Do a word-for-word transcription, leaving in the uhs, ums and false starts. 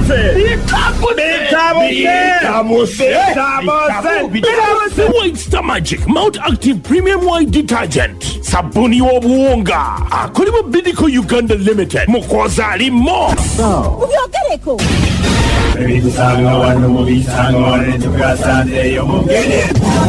White Star Magic Mount Active Premium White Detergent sabuni w'obuwunga akolebwa Bidco Uganda Limited mukoza alimo ubyogereko ebisanga wano mu bisanga wano tugasande yo mugere